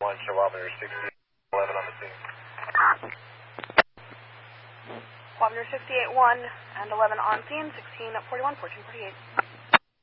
1, kilometer 60, 11 on the scene. Kilometer 68-1 and 11 on scene, 16 at 41, 1448.